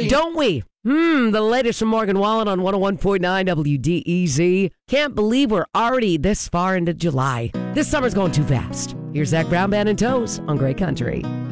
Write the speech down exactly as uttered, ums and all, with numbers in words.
Don't we? Hmm, the latest from Morgan Wallen on one oh one point nine W D E Z. Can't believe we're already this far into July. This summer's going too fast. Here's Zach Brown Band and Toes on Great Country.